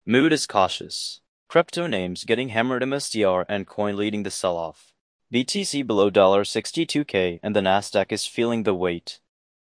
Mood is cautious. Crypto names getting hammered MSTR and coin leading the sell-off. BTC below $62K and the Nasdaq is feeling the weight.